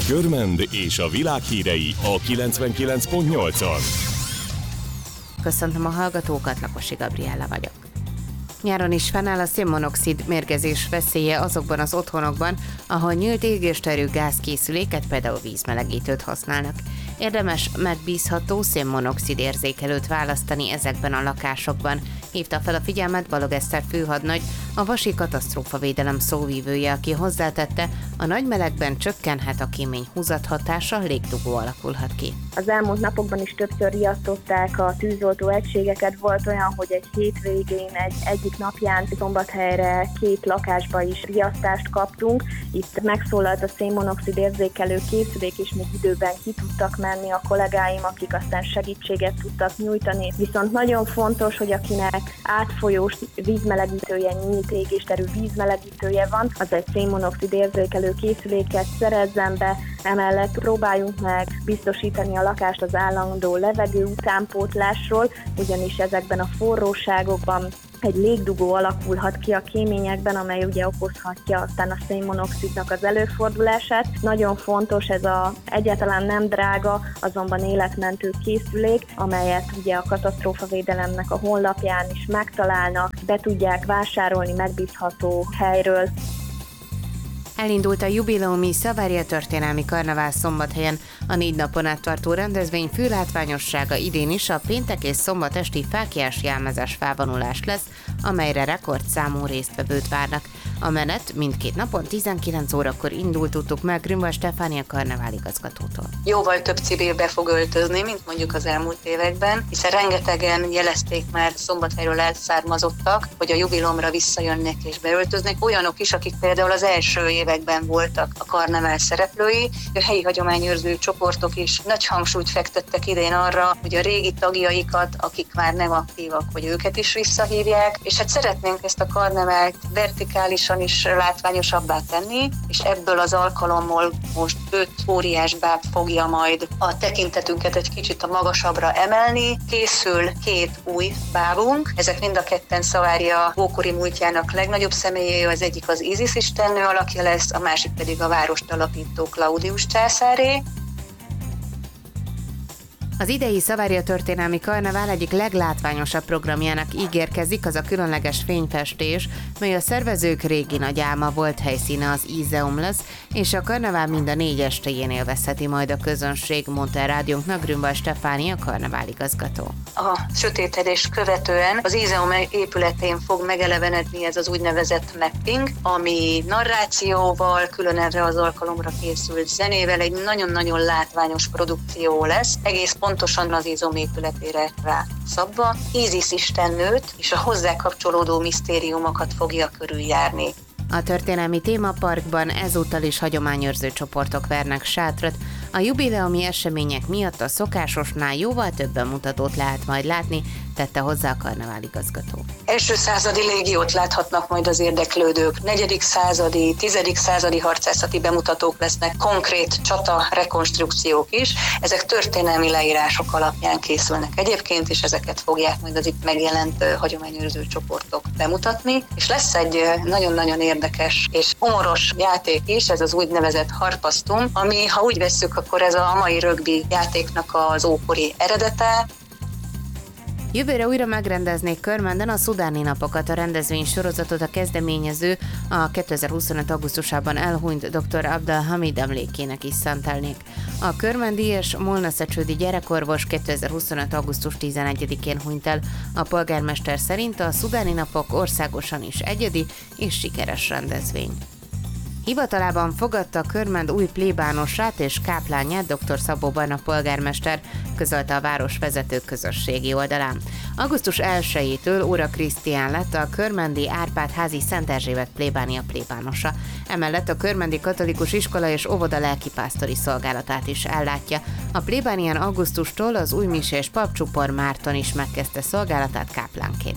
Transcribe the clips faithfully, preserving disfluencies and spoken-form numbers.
Körmend és a világ hírei a kilencvenkilenc pont nyolcon. Köszöntöm a hallgatókat, Lakosi Gabriella vagyok. Nyáron is fennáll a szénmonoxid mérgezés veszélye azokban az otthonokban, ahol nyílt égésterű gázkészüléket, például vízmelegítőt használnak. Érdemes megbízható szénmonoxid érzékelőt választani ezekben a lakásokban, hívta fel a figyelmet Balog Eszter főhadnagy, a Vasi Katasztrófavédelem szóvivője, aki hozzátette, a nagy melegben csökkenhet a kémény húzathatása, légdugó alakulhat ki. Az elmúlt napokban is többször riasztották a tűzoltó egységeket. Volt olyan, hogy egy hétvégén, egy egyik napján Szombathelyre két lakásba is riasztást kaptunk. Itt megszólalt a szénmonoxid érzékelő készülék, és még időben ki tudtak menni a kollégáim, akik aztán segítséget tudtak nyújtani. Viszont nagyon fontos, hogy akinek átfolyós vízmelegítője, nyílt égésterű vízmelegítője van, az egy szénmonoxid érzékelő készüléket szerezzen be, emellett próbáljunk meg biztosítani a lakást az állandó levegő utánpótlásról, ugyanis ezekben a forróságokban egy légdugó alakulhat ki a kéményekben, amely ugye okozhatja aztán a szénmonoxidnak az előfordulását. Nagyon fontos, ez a egyáltalán nem drága, azonban életmentő készülék, amelyet ugye a katasztrófavédelemnek a honlapján is megtalálnak, be tudják vásárolni megbízható helyről. Elindult a jubileumi Savaria történelmi karnevál Szombathelyen. A négy napon át tartó rendezvény fő látványossága idén is a péntek és szombat esti fáklyás jelmezes felvonulás lesz, amelyre rekordszámú résztvevőt várnak. A menet mindkét napon tizenkilenc órakor indult, tudtuk meg Grünwald Stefánia karnevál igazgatótól. Jóval több civil be fog öltözni, mint mondjuk az elmúlt években, hiszen rengetegen jelezték már Szombathelyről elszármazottak, hogy a jubilomra visszajönnek és beöltöznek. Olyanok is, akik például az első években voltak a karnevál szereplői. A helyi hagyományőrző csoportok is nagy hangsúlyt fektettek idén arra, hogy a régi tagjaikat, akik már nem aktívak, hogy őket is visszahívják, és hát szeretnénk ezt a karnevált vertikálisan is látványosabbá tenni, és ebből az alkalommal most öt óriás báb fogja majd a tekintetünket egy kicsit a magasabbra emelni. Készül két új bábunk, ezek mind a ketten Savaria ókori múltjának legnagyobb személyével, az egyik az Isis istennő alakja lesz, a másik pedig a várost alapító Claudius császáré. Az idei Savaria történelmi karnevál egyik leglátványosabb programjának ígérkezik az a különleges fényfestés, mely a szervezők régi nagy álma volt, helyszíne az Ízeum lesz, és a karnevál mind a négy estéjén élvezheti majd a közönség, mondta a rádiónknak Grünwald Stefánia karnevál igazgató. A sötétedést követően az Ízeum épületén fog megelevenedni ez az úgynevezett mapping, ami narrációval, külön erre az alkalomra készült zenével egy nagyon-nagyon látványos produkció lesz, egész pontosan az Ízeum épületére rá szabva. Isis istennőt és a hozzá kapcsolódó misztériumokat fogja körüljárni. A történelmi témaparkban ezúttal is hagyományőrző csoportok vernek sátrat. A jubileumi események miatt a szokásosnál jóval több bemutatót lehet majd látni, tette hozzá a karnevál igazgató. Első századi légiót láthatnak majd az érdeklődők, negyedik századi, tizedik századi harcászati bemutatók lesznek, konkrét csata rekonstrukciók is. Ezek történelmi leírások alapján készülnek egyébként, és ezeket fogják majd az itt megjelent hagyományőrző csoportok bemutatni. És lesz egy nagyon-nagyon érdekes és humoros játék is, ez az úgynevezett harpasztum, ami, ha úgy vesszük, akkor ez a mai rögbi játéknak az ókori eredete. Jövőre újra megrendeznék Körmenden a szudáni napokat, a rendezvény sorozatot a kezdeményező a kétezer-huszonöt augusztusában elhunyt dr. Abdelhamid emlékének is szentelnék. A körmendi és molnaszecsődi gyerekorvos kétezer-huszonöt. augusztus tizenegyedikén hunyt el. A polgármester szerint a szudáni napok országosan is egyedi és sikeres rendezvény. Hivatalában fogadta Körmend új plébánosát és káplányát dr. Szabó Barna polgármester, közölte a város vezető közösségi oldalán. augusztus elsejétől Óra Krisztián lett a körmendi Árpád házi Szent Erzsébet plébánia plébánosa. Emellett a körmendi katolikus iskola és óvoda lelkipásztori szolgálatát is ellátja. A plébánián augusztustól az újmisés pap Csupor Márton is megkezdte szolgálatát káplánként.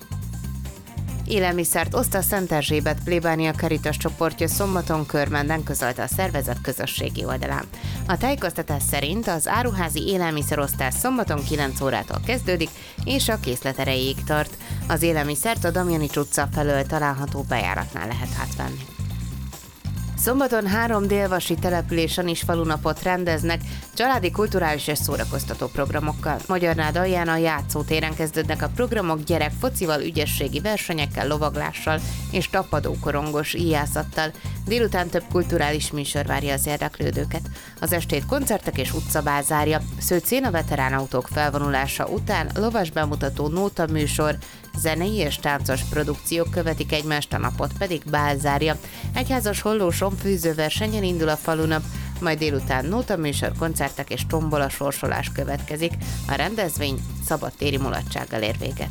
Élelmiszert oszt a Szent Erzsébet plébánia Caritas csoportja szombaton Körmenden, közölte a szervezet közösségi oldalán. A tájékoztatás szerint az áruházi élelmiszerosztás szombaton kilenc órától kezdődik, és a készlet erejéig tart. Az élelmiszert a Damjanics utca felől található bejáratnál lehet átvenni. Szombaton három délvasi településen is falunapot rendeznek, családi, kulturális és szórakoztató programokkal. Magyarnád alján a játszótéren kezdődnek a programok gyerek focival, ügyességi versenyekkel, lovaglással és tapadókorongos íjászattal. Délután több kulturális műsor várja az érdeklődőket. Az estét koncertek és utcabál zárja. Szőcén a veteránautók felvonulása után lovas bemutató nóta műsor, zenei és táncos produkciók követik egymást, a napot pedig bál zárja. Egyházas hollóson fűzőversenyen indul a falunap, majd délután nótaműsor, koncertek és tombola sorsolás következik. A rendezvény szabadtéri mulatsággal ér véget.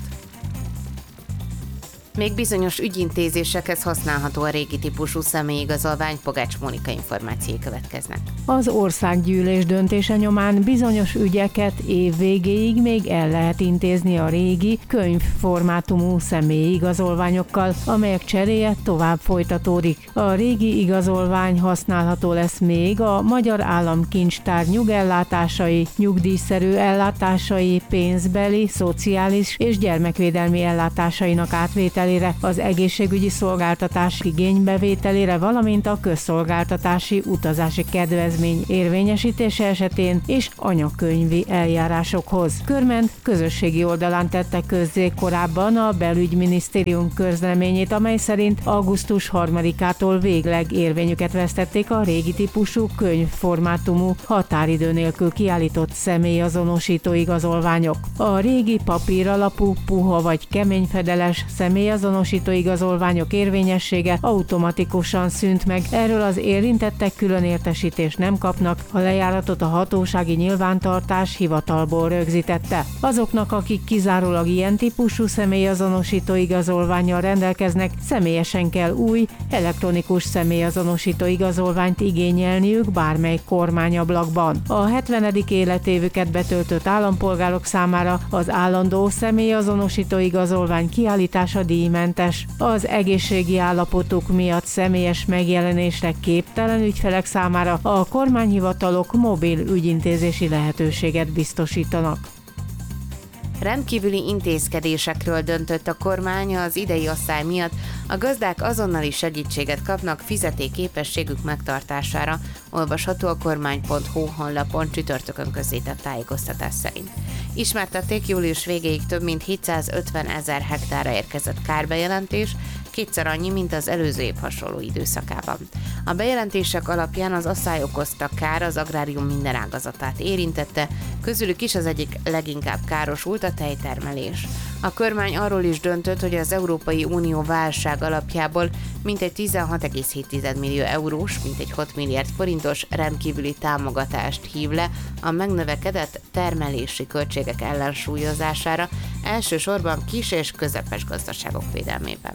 Még bizonyos ügyintézésekhez használható a régi típusú személyigazolvány, Pogács Mónika információi következnek. Az országgyűlés döntése nyomán bizonyos ügyeket év végéig még el lehet intézni a régi könyvformátumú személyigazolványokkal, amelyek cseréje tovább folytatódik. A régi igazolvány használható lesz még a Magyar Államkincstár nyugellátásai, nyugdíjszerű ellátásai, pénzbeli, szociális és gyermekvédelmi ellátásainak átvételére, az egészségügyi szolgáltatás igénybevételére, valamint a közszolgáltatási utazási kedvezmény érvényesítése esetén és anyakönyvi eljárásokhoz. Körment közösségi oldalán tette közzé korábban a Belügyminisztérium közleményét, amely szerint augusztus harmadikától végleg érvényüket vesztették a régi típusú könyvformátumú határidő nélkül kiállított személyazonosító igazolványok. A régi papír alapú, puha vagy keményfedeles személyazonosító igazolványok érvényessége automatikusan szűnt meg. Erről az érintettek külön értesítést nem kapnak, a lejáratot a hatósági nyilvántartás hivatalból rögzítette. Azoknak, akik kizárólag ilyen típusú személyazonosító igazolvánnyal rendelkeznek, személyesen kell új, elektronikus személyazonosító igazolványt igényelniük bármely kormányablakban. A hetvenedik életévüket betöltött állampolgárok számára az állandó személyazonosító igazolvány kiállítása díjmentes. Az egészségi állapotuk miatt személyes megjelenésre képtelen ügyfelek számára a kormányhivatalok mobil ügyintézési lehetőséget biztosítanak. Rendkívüli intézkedésekről döntött a kormány az idei asszály miatt, a gazdák azonnali segítséget kapnak fizetékképességük megtartására, olvasható a kormány pont hu honlapon csütörtökön közzétett tájékoztatás szerint. Ismertették, július végéig több mint hétszázötven ezer hektárra érkezett kárbejelentés, kétszer annyi, mint az előző év hasonló időszakában. A bejelentések alapján az asszály okozta kár az agrárium minden ágazatát érintette, közülük is az egyik leginkább károsult a tejtermelés. A kormány arról is döntött, hogy az Európai Unió válság alapjából mintegy tizenhat egész hét millió eurós, mintegy hat milliárd forintos rendkívüli támogatást hív le a megnövekedett termelési költségek ellensúlyozására, elsősorban kis és közepes gazdaságok védelmében.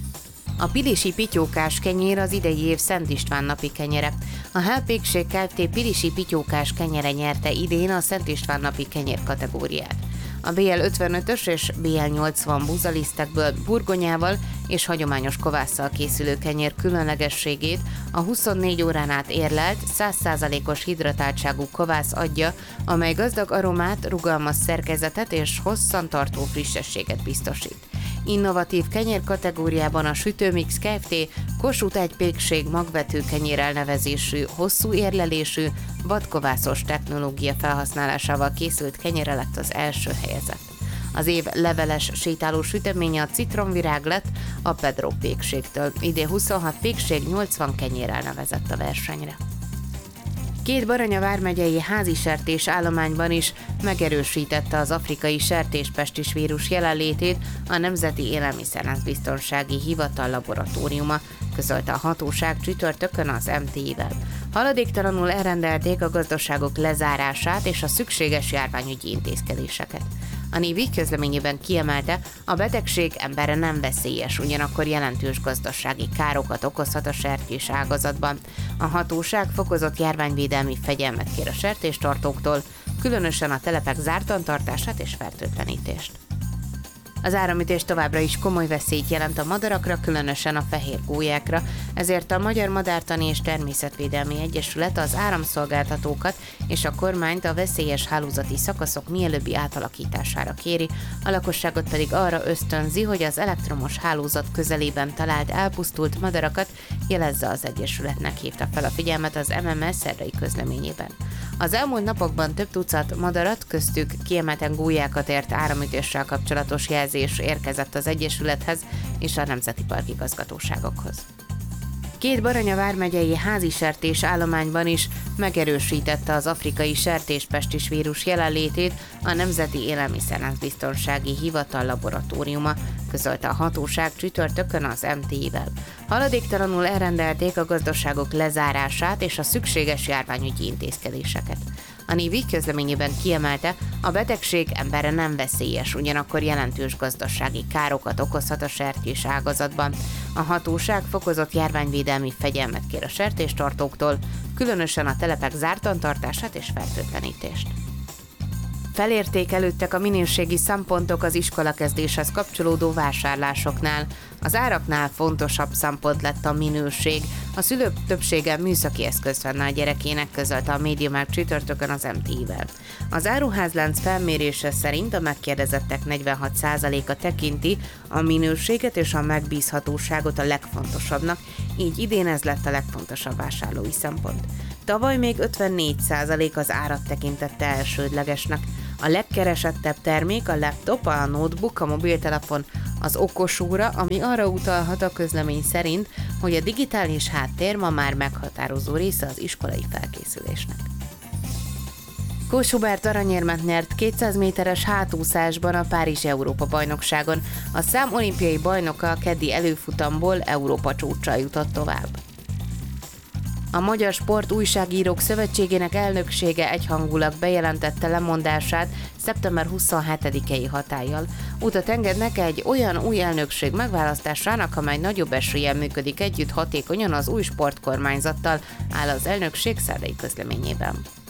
A pilisi pityókás kenyér az idei év Szent István napi kenyere. A Hellpékség Kft. Pilisi pityókás kenyere nyerte idén a Szent István napi kenyér kategóriát. A bé el ötvenötös és bé el nyolcvan búzalisztekből burgonyával és hagyományos kovásszal készülő kenyér különlegességét a huszonnégy órán át érlelt, száz százalékos hidratáltságú kovász adja, amely gazdag aromát, rugalmas szerkezetet és hosszantartó frissességet biztosít. Innovatív kenyér kategóriában a Sütőmix Kft. Kossuth egy pékség magvető kenyér elnevezésű, hosszú érlelésű, vadkovászos technológia felhasználásával készült kenyére lett az első helyezett. Az év leveles sétáló süteménye a citromvirág lett a Pedro pékségtől. Idén huszonhat pékség, nyolcvan kenyér elnevezett a versenyre. Két Baranya vármegyei házi sertés állományban is megerősítette az afrikai sertéspestis vírus jelenlétét a Nemzeti Élelmiszerlánc-biztonsági Hivatal laboratóriuma, közölte a hatóság csütörtökön az em té i-vel. Haladéktalanul elrendelték a gazdaságok lezárását és a szükséges járványügyi intézkedéseket. A Névi közleményében kiemelte, a betegség emberre nem veszélyes, ugyanakkor jelentős gazdasági károkat okozhat a sertés ágazatban. A hatóság fokozott járványvédelmi fegyelmet kér a sertéstartóktól, különösen a telepek zártan tartását és fertőtlenítést. Az áramütés továbbra is komoly veszélyt jelent a madarakra, különösen a fehér gólyákra, ezért a Magyar Madártani és Természetvédelmi Egyesület az áramszolgáltatókat és a kormányt a veszélyes hálózati szakaszok mielőbbi átalakítására kéri, a lakosságot pedig arra ösztönzi, hogy az elektromos hálózat közelében talált elpusztult madarakat jelezze az Egyesületnek, hívta fel a figyelmet az em em es szerdai közleményében. Az elmúlt napokban több tucat madarat, köztük kiemelten gólyákat ért áramütéssel kapcsolatos jelzés érkezett az Egyesülethez és a Nemzeti Park igazgatóságokhoz. Két Baranya vármegyei házisertés állományban is megerősítette az afrikai sertéspestis vírus jelenlétét a Nemzeti Élelmiszerlánc-biztonsági Hivatal laboratóriuma, közölte a hatóság csütörtökön az em té i-vel. Haladéktalanul elrendelték a gazdaságok lezárását és a szükséges járványügyi intézkedéseket. A név közleményében kiemelte, a betegség emberre nem veszélyes, ugyanakkor jelentős gazdasági károkat okozhat a sertés ágazatban. A hatóság fokozott járványvédelmi fegyelmet kér a sertéstartóktól, különösen a telepek zártan tartását és fertőtlenítést. Felértékelődtek a minőségi szempontok az iskolakezdéshez kapcsolódó vásárlásoknál. Az áraknál fontosabb szempont lett a minőség. A szülők többsége műszaki eszközt venne a gyerekének, közölte a MediaMarkt csütörtökön az em té i-vel. Az áruházlánc felmérése szerint a megkérdezettek negyvenhat százaléka tekinti a minőséget és a megbízhatóságot a legfontosabbnak, így idén ez lett a legfontosabb vásárlói szempont. Tavaly még ötvennégy százalék az árat tekintette elsődlegesnek. A legkeresettebb termék a laptop, a notebook, a mobiltelefon, az okosóra, ami arra utalhat a közlemény szerint, hogy a digitális háttér ma már meghatározó része az iskolai felkészülésnek. Kós Hubert aranyérmet nyert kétszáz méteres hátúszásban a Párizsi Európa-bajnokságon. A szám olimpiai bajnoka a keddi előfutamból Európa csúcsra jutott tovább. A Magyar Sport Újságírók Szövetségének elnöksége egyhangulag bejelentette lemondását szeptember huszonhetedikei hatállyal. Utat engednek egy olyan új elnökség megválasztásának, amely nagyobb eséllyel működik együtt hatékonyan az új sportkormányzattal, áll az elnökség szerdai közleményében.